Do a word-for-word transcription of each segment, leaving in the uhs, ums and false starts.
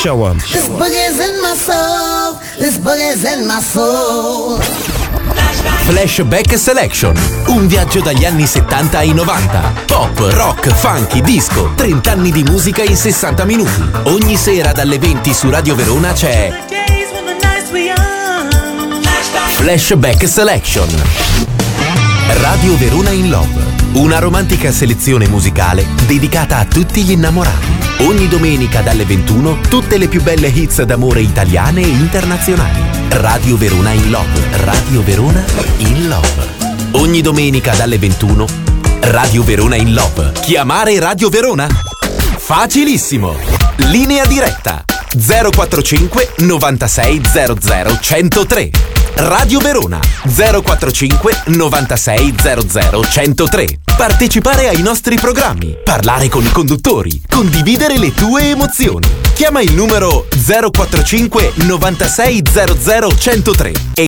Show 'em. This boogie's in my soul. This boogie's in my soul. Flashback Selection, un viaggio dagli anni settanta ai novanta. Pop, rock, funky, disco, trenta anni di musica in sessanta minuti. Ogni sera dalle venti su Radio Verona c'è Flashback Selection. Radio Verona in Love, una romantica selezione musicale dedicata a tutti gli innamorati. Ogni domenica dalle ventuno tutte le più belle hits d'amore italiane e internazionali. Radio Verona in Love, Radio Verona in Love. Ogni domenica dalle ventuno Radio Verona in Love. Chiamare Radio Verona? Facilissimo! Linea diretta zero quattrocinque novantasei zero zero centotré. Radio Verona zero quattrocinque novantasei zero zero centotré. Partecipare ai nostri programmi, parlare con i conduttori, condividere le tue emozioni. Chiama il numero zero quattrocinque novantasei zero zero centotré e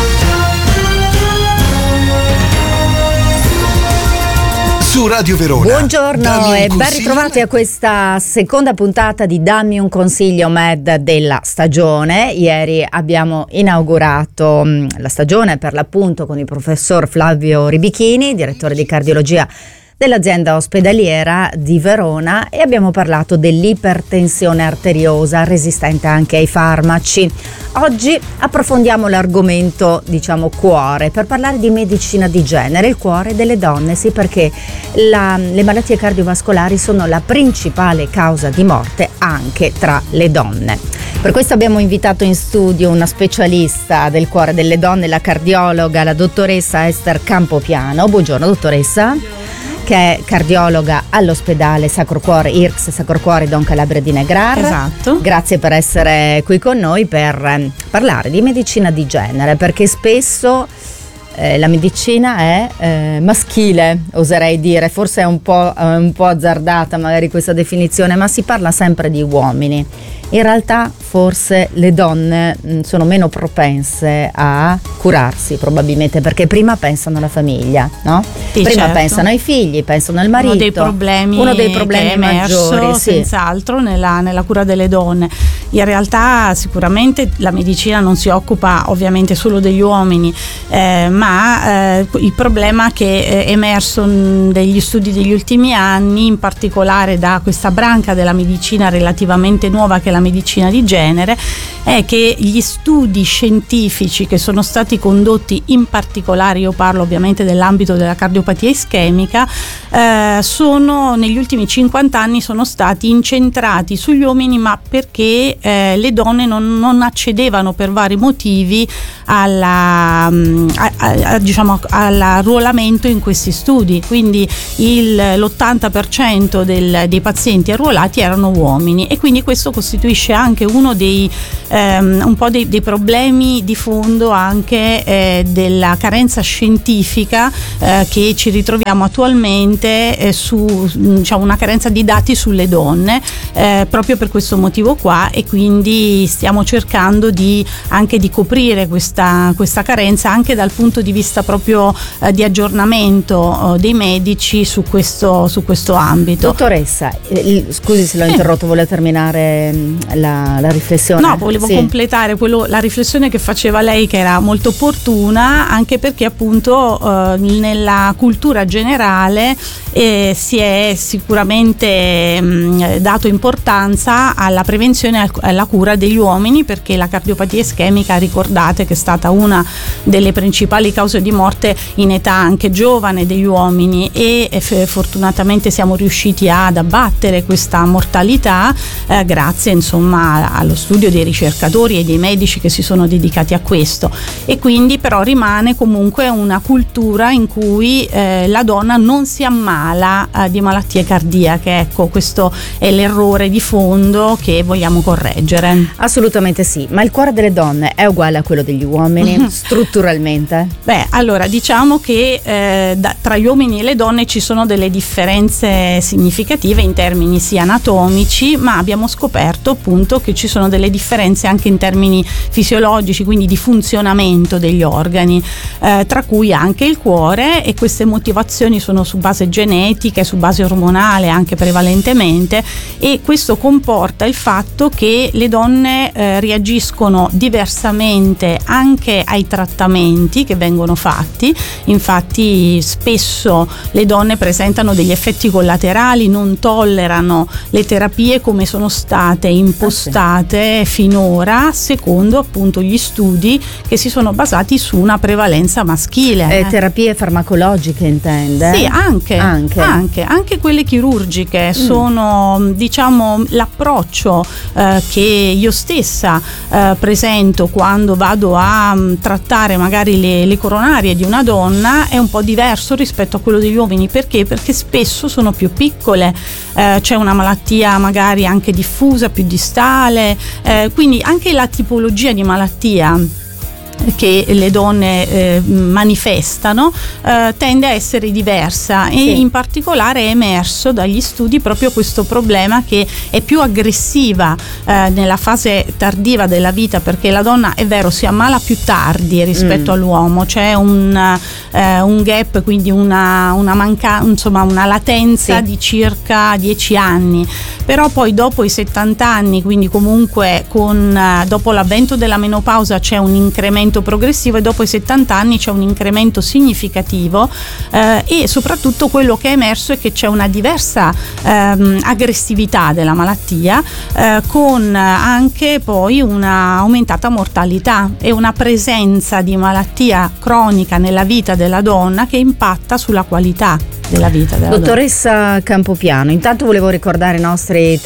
su Radio Verona. Buongiorno e ben ritrovati a questa seconda puntata di Dammi un consiglio Med della stagione. Ieri abbiamo inaugurato mh, la stagione per l'appunto con il professor Flavio Ribichini, direttore di cardiologia dell'azienda ospedaliera di Verona, e abbiamo parlato dell'ipertensione arteriosa resistente anche ai farmaci. Oggi approfondiamo l'argomento, diciamo, cuore, per parlare di medicina di genere, il cuore delle donne, sì, perché la, le malattie cardiovascolari sono la principale causa di morte anche tra le donne. Per questo abbiamo invitato in studio una specialista del cuore delle donne, la cardiologa, la dottoressa Ester Campopiano. Buongiorno dottoressa. Che è cardiologa all'ospedale Sacro Cuore I R C S Sacro Cuore Don Calabria di Negrar. Esatto. Grazie per essere qui con noi per eh, parlare di medicina di genere, perché spesso eh, la medicina è eh, maschile, oserei dire, forse è un po', eh, un po' azzardata magari questa definizione, ma si parla sempre di uomini. In realtà forse le donne mh, sono meno propense a curarsi, probabilmente perché prima pensano alla famiglia, no? Sì, prima certo. pensano ai figli, pensano al marito. Uno dei problemi, uno dei problemi che è emerso, maggiori, sì. senz'altro nella, nella cura delle donne. In realtà sicuramente la medicina non si occupa ovviamente solo degli uomini, eh, ma eh, il problema che è emerso negli studi degli ultimi anni, in particolare da questa branca della medicina relativamente nuova che è la medicina di genere, è che gli studi scientifici che sono stati condotti, in particolare io parlo ovviamente dell'ambito della cardiopatia ischemica, eh, sono negli ultimi cinquanta anni sono stati incentrati sugli uomini, ma perché eh, le donne non, non accedevano per vari motivi alla, a, a, a, diciamo, all'arruolamento in questi studi, quindi il, l'ottanta per cento del, dei pazienti arruolati erano uomini, e quindi questo costituisce anche uno dei ehm, un po' dei, dei problemi di fondo anche eh, della carenza scientifica eh, che ci ritroviamo attualmente eh, su, diciamo, una carenza di dati sulle donne, eh, proprio per questo motivo qua, e quindi stiamo cercando di anche di coprire questa, questa carenza anche dal punto di vista proprio eh, di aggiornamento eh, dei medici su questo, su questo ambito. Dottoressa, eh, scusi se l'ho eh. interrotto, vuole terminare la, la riflessione? No, volevo sì. completare quello, la riflessione che faceva lei, che era molto opportuna, anche perché appunto eh, nella cultura generale eh, si è sicuramente mh, dato importanza alla prevenzione e alla cura degli uomini, perché la cardiopatia ischemica, ricordate che è stata una delle principali cause di morte in età anche giovane degli uomini, e eh, fortunatamente siamo riusciti ad abbattere questa mortalità eh, grazie insomma allo studio dei ricercatori e dei medici che si sono dedicati a questo. E quindi però rimane comunque una cultura in cui eh, la donna non si ammala eh, di malattie cardiache. Ecco, questo è l'errore di fondo che vogliamo correggere. Assolutamente sì, ma il cuore delle donne è uguale a quello degli uomini mm-hmm. strutturalmente? Beh, allora diciamo che eh, da, tra gli uomini e le donne ci sono delle differenze significative in termini sia anatomici, ma abbiamo scoperto appunto che ci sono delle differenze anche in termini fisiologici, quindi di funzionamento degli organi, eh, tra cui anche il cuore, e queste motivazioni sono su base genetica e su base ormonale anche prevalentemente, e e questo comporta il fatto che le donne eh, reagiscono diversamente anche ai trattamenti che vengono fatti. Infatti spesso le donne presentano degli effetti collaterali, non tollerano le terapie come sono state impostate finora, secondo appunto gli studi che si sono basati su una prevalenza maschile. Eh, terapie farmacologiche intende? Sì, anche, anche. anche, anche quelle chirurgiche mm. sono, diciamo, l'approccio eh, che io stessa eh, presento quando vado a um, trattare magari le, le coronarie di una donna è un po' diverso rispetto a quello degli uomini. Perché? Perché spesso sono più piccole, eh, c'è una malattia magari anche diffusa, più distale, eh, quindi anche la tipologia di malattia che le donne eh, manifestano eh, tende a essere diversa, sì. E in particolare è emerso dagli studi proprio questo problema che è più aggressiva eh, nella fase tardiva della vita, perché la donna, è vero, si ammala più tardi rispetto mm. all'uomo, c'è un, eh, un gap, quindi una, una manca, insomma una latenza sì. di circa dieci anni, però poi dopo i settanta anni, quindi comunque con dopo l'avvento della menopausa c'è un incremento progressivo e dopo i settanta anni c'è un incremento significativo eh, e soprattutto quello che è emerso è che c'è una diversa ehm, aggressività della malattia eh, con anche poi una aumentata mortalità e una presenza di malattia cronica nella vita della donna che impatta sulla qualità della vita della Dottoressa donna. Campopiano, intanto volevo ricordare ai nostri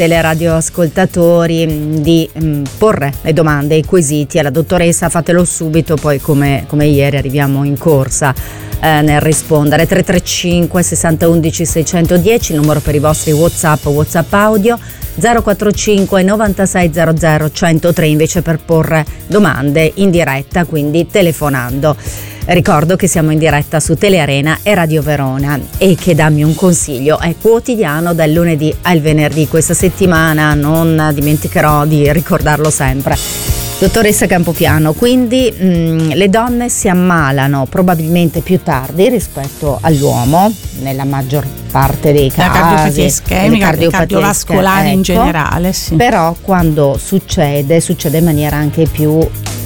teleradioascoltatori di mh, porre le domande e i quesiti alla dottoressa, fatelo subito, poi come, come ieri arriviamo in corsa eh, nel rispondere. Tre tre cinque sessanta undici seicentodieci, il numero per i vostri WhatsApp WhatsApp audio, zero quattro cinque novantasei zero zero centotré invece per porre domande in diretta, quindi telefonando. Ricordo che siamo in diretta su Telearena e Radio Verona e che Dammi un consiglio è quotidiano dal lunedì al venerdì. Questa settimana non dimenticherò di ricordarlo sempre. Dottoressa Campopiano, quindi mh, le donne si ammalano probabilmente più tardi rispetto all'uomo nella maggior parte dei casi, la cardiopatia ischemica, cardiovascolare ecco, in generale, sì. Però quando succede, succede in maniera anche più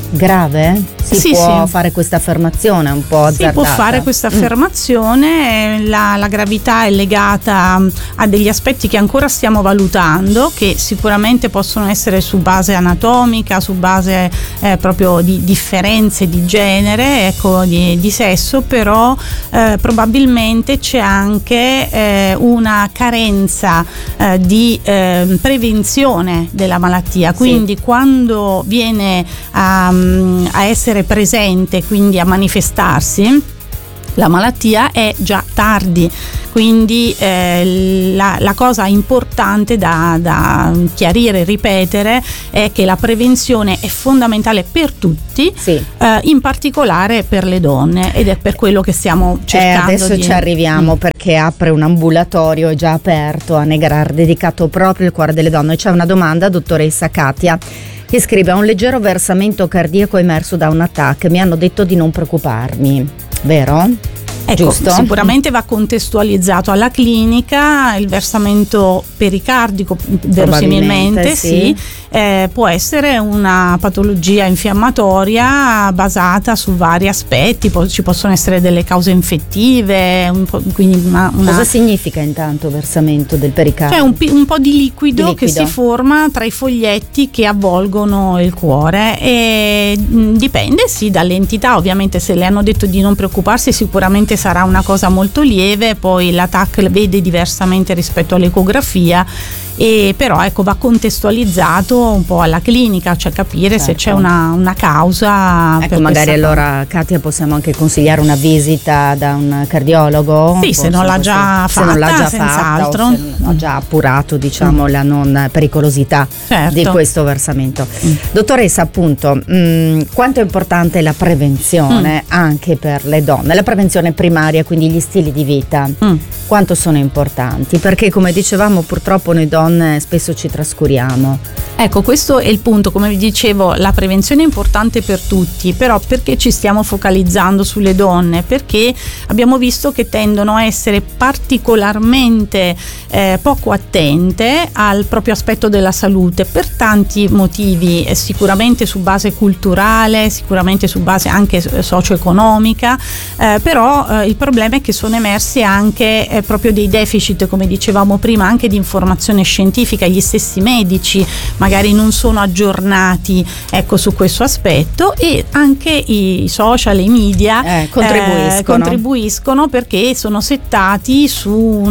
grave? Si sì, può sì. fare questa affermazione un po' azzardata? Si può fare questa affermazione, mm. la, la gravità è legata a degli aspetti che ancora stiamo valutando, che sicuramente possono essere su base anatomica, su base eh, proprio di differenze di genere, ecco, di, di sesso, però eh, probabilmente c'è anche eh, una carenza eh, di eh, prevenzione della malattia, quindi sì. quando viene a, a essere presente, quindi a manifestarsi la malattia, è già tardi. Quindi eh, la, la cosa importante da, da chiarire e ripetere è che la prevenzione è fondamentale per tutti, sì. eh, in particolare per le donne, ed è per quello che stiamo cercando. Eh, adesso di... ci arriviamo mm. perché apre un ambulatorio, è già aperto a Negrar, dedicato proprio al cuore delle donne. C'è una domanda, dottoressa Katia, che scrive: un leggero versamento cardiaco emerso da un attacco, mi hanno detto di non preoccuparmi, vero? Ecco, giusto? Sicuramente va contestualizzato alla clinica. Il versamento pericardico verosimilmente sì, sì eh, può essere una patologia infiammatoria basata su vari aspetti, poi ci possono essere delle cause infettive, un po', quindi una, una... Cosa significa intanto versamento del pericardio? Cioè un, un po' di liquido, di liquido che si forma tra i foglietti che avvolgono il cuore, e mh, dipende sì dall'entità. Ovviamente se le hanno detto di non preoccuparsi sicuramente sarà una cosa molto lieve, poi la T A C vede diversamente rispetto all'ecografia, e però ecco va contestualizzato un po' alla clinica, cioè capire certo. se c'è una, una causa. Ecco, per magari allora cosa. Katia, possiamo anche consigliare una visita da un cardiologo? Sì, se non l'ha già se fatta, non l'ha già senz'altro. fatta, o se ho già appurato, diciamo, mm. la non pericolosità certo. di questo versamento. Mm. Dottoressa, appunto, mh, quanto è importante la prevenzione mm. anche per le donne? La prevenzione primaria, quindi gli stili di vita, mm. quanto sono importanti? Perché come dicevamo, purtroppo noi donne spesso ci trascuriamo. Ecco, questo è il punto, come vi dicevo, la prevenzione è importante per tutti, però perché ci stiamo focalizzando sulle donne? Perché abbiamo visto che tendono a essere particolarmente eh, poco attente al proprio aspetto della salute per tanti motivi, eh, sicuramente su base culturale, sicuramente su base anche socio-economica, eh, però eh, il problema è che sono emersi anche eh, proprio dei deficit, come dicevamo prima, anche di informazione scientifica. Gli stessi medici magari non sono aggiornati, ecco, su questo aspetto, e anche i social, i media eh, contribuiscono. Eh, contribuiscono perché sono settati su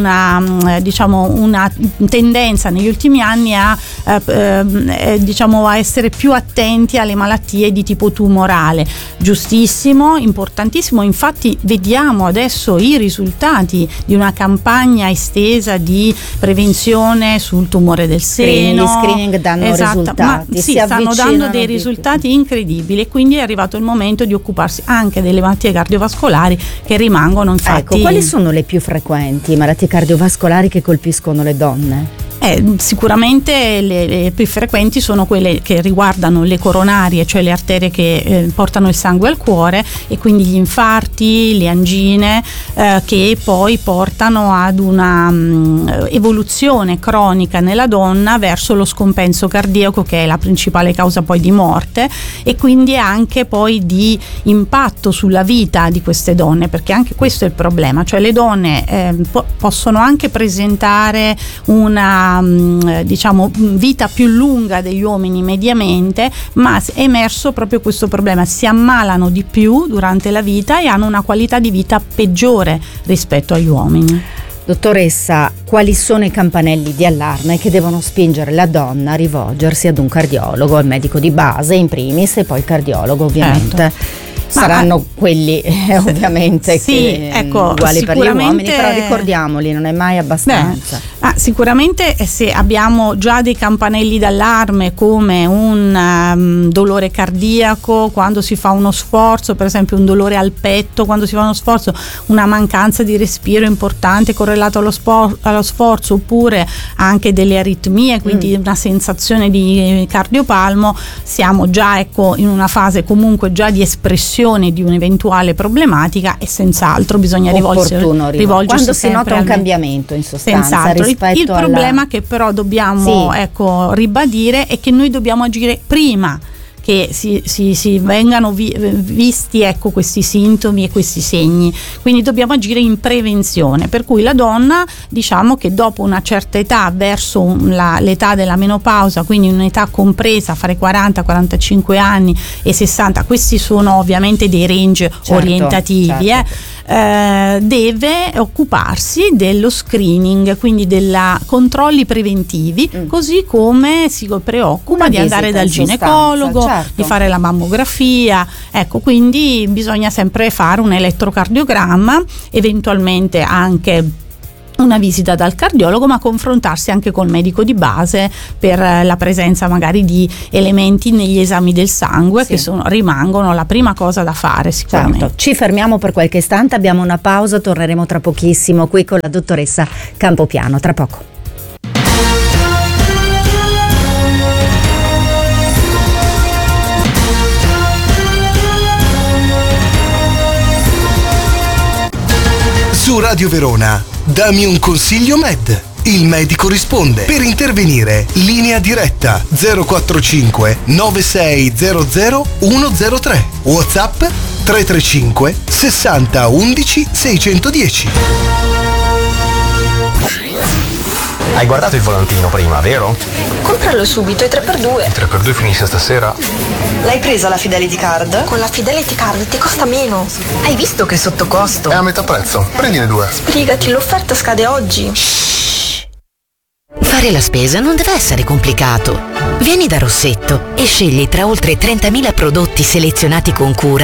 una, diciamo, una tendenza negli ultimi anni a eh, eh, diciamo a essere più attenti alle malattie di tipo tumorale. Giustissimo, importantissimo, infatti vediamo adesso i risultati di una campagna estesa di prevenzione sul tumore del seno. Gli screening danno esatto, risultati, ma sì, si stanno dando dei di risultati più. incredibili, e quindi è arrivato il momento di occuparsi anche delle malattie cardiovascolari che rimangono, infatti. Ecco, quali sono le più frequenti malattie cardiovascolari che colpiscono le donne? Eh, sicuramente le, le più frequenti sono quelle che riguardano le coronarie, cioè le arterie che eh, portano il sangue al cuore, e quindi gli infarti, le angine, eh, che poi portano ad una um, evoluzione cronica nella donna verso lo scompenso cardiaco, che è la principale causa poi di morte, e quindi anche poi di impatto sulla vita di queste donne, perché anche questo è il problema, cioè le donne eh, po- possono anche presentare una diciamo vita più lunga degli uomini mediamente, ma è emerso proprio questo problema: si ammalano di più durante la vita e hanno una qualità di vita peggiore rispetto agli uomini. Dottoressa, quali sono i campanelli di allarme che devono spingere la donna a rivolgersi ad un cardiologo, al medico di base in primis, e poi il cardiologo ovviamente? Certo. Saranno Ma, quelli eh, ovviamente sì, che, ecco, uguali per gli uomini, però ricordiamoli, non è mai abbastanza. Beh, ah, sicuramente se abbiamo già dei campanelli d'allarme come un um, dolore cardiaco quando si fa uno sforzo, per esempio un dolore al petto quando si fa uno sforzo, una mancanza di respiro importante correlato allo, spor- allo sforzo, oppure anche delle aritmie, quindi mm. una sensazione di cardiopalmo, siamo già ecco in una fase comunque già di espressione di un'eventuale problematica, e senz'altro bisogna rivolgersi, rivolgersi quando si nota un al... cambiamento in sostanza senz'altro. rispetto il, il alla... problema che però dobbiamo sì. ecco ribadire è che noi dobbiamo agire prima che si, si, si vengano vi, visti ecco questi sintomi e questi segni, quindi dobbiamo agire in prevenzione, per cui la donna, diciamo che dopo una certa età, verso la, l'età della menopausa, quindi un'età compresa fra i quaranta quarantacinque anni e sessanta, questi sono ovviamente dei range certo, orientativi, certo. eh, eh, deve occuparsi dello screening, quindi dei controlli preventivi, mm. così come si preoccupa una di andare dal ginecologo, certo. di fare la mammografia, ecco, quindi bisogna sempre fare un elettrocardiogramma, eventualmente anche una visita dal cardiologo, ma confrontarsi anche col medico di base per la presenza magari di elementi negli esami del sangue, sì. che sono, rimangono la prima cosa da fare sicuramente. Certo. Ci fermiamo per qualche istante, abbiamo una pausa, torneremo tra pochissimo qui con la dottoressa Campopiano, tra poco. Su Radio Verona, dammi un consiglio Med. Il medico risponde. Per intervenire, linea diretta zero quattro cinque nove sei zero zero uno zero tre. WhatsApp tre tre cinque sessanta undici seicentodieci. Hai guardato il volantino prima, vero? Compralo subito, è tre per due. Il tre per due finisce stasera? L'hai presa la Fidelity Card? Con la Fidelity Card ti costa meno. Hai visto che è sotto costo? È a metà prezzo, prendine due. Sbrigati, l'offerta scade oggi. Shhh. Fare la spesa non deve essere complicato. Vieni da Rossetto e scegli tra oltre trentamila prodotti selezionati con cura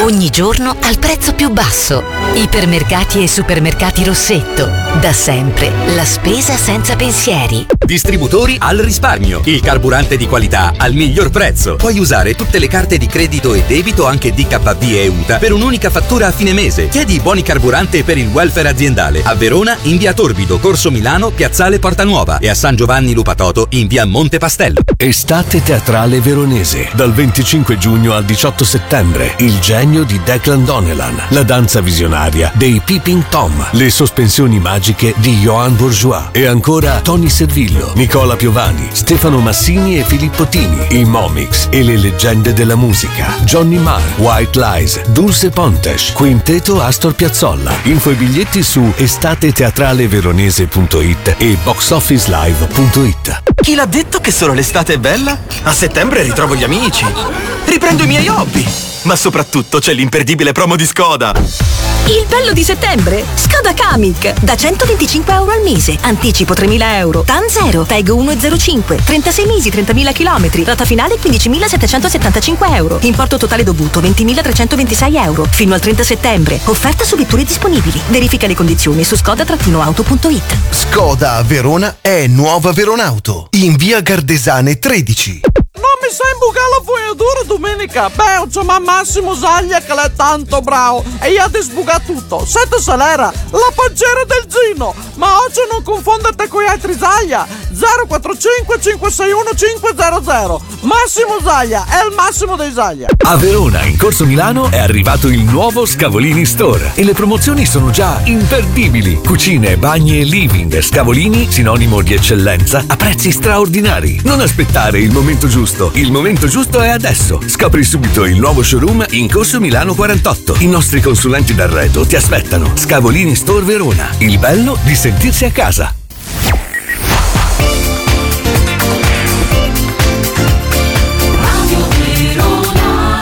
Ogni giorno al prezzo più basso. Ipermercati e supermercati Rossetto. Da sempre la spesa senza pensieri. Distributori al risparmio. Il carburante di qualità al miglior prezzo. Puoi usare tutte le carte di credito e debito, anche D K B e U T A, per un'unica fattura a fine mese. Chiedi i buoni carburante per il welfare aziendale. A Verona in via Torbido, Corso Milano, Piazzale Porta Nuova, e a San Giovanni Lupatoto in via Monte Pastello. Estate teatrale veronese. Dal venticinque giugno al diciotto settembre. Il genio di Declan Donnellan. La danza visionaria dei Peeping Tom. Le sospensioni magiche di Johan Bourgeois. E ancora Tony Servillo, Nicola Piovani, Stefano Massini e Filippo Tini. I Momix e le leggende della musica. Johnny Marr, White Lies, Dulce Pontes, Quinteto Astor Piazzolla. Info e biglietti su estateteatraleveronese punto it e boxofficelive punto it. Chi l'ha detto che solo l'estate è bella? A settembre ritrovo gli amici, riprendo i miei hobby, ma soprattutto c'è l'imperdibile promo di Skoda. Il bello di settembre? Skoda Kamiq, da centoventicinque euro al mese, anticipo tremila euro, TAN zero, T E G uno virgola zero cinque, trentasei mesi, trentamila chilometri, rata finale quindicimilasettecentosettantacinque euro, importo totale dovuto ventimilatrecentoventisei euro, fino al trenta settembre, offerta su vetture disponibili, verifica le condizioni su skoda auto punto it. Skoda a Verona è Nuova Veronauto, in via Gardesane tredici. Non mi sai imbucare la fogliatura domenica? Beh, insomma Massimo Zaglia che l'è tanto bravo e io ti sbuca tutto. Sette Salera, la pancera del Gino. Ma oggi non confondete con gli altri Zaglia. zero quattro cinque cinque sei uno cinque zero zero. Massimo Zaglia è il massimo dei Zaglia. A Verona, in Corso Milano, è arrivato il nuovo Scavolini Store e le promozioni sono già imperdibili. Cucine, bagni e living. Scavolini, sinonimo di eccellenza, a prezzi straordinari. Non aspettare il momento giusto. Il momento giusto è adesso. Scopri subito il nuovo showroom in Corso Milano quarantotto. I nostri consulenti d'arredo ti aspettano. Scavolini Store Verona. Il bello di sentirsi a casa.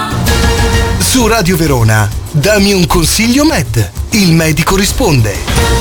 Su Radio Verona, dammi un consiglio Med. Il medico risponde.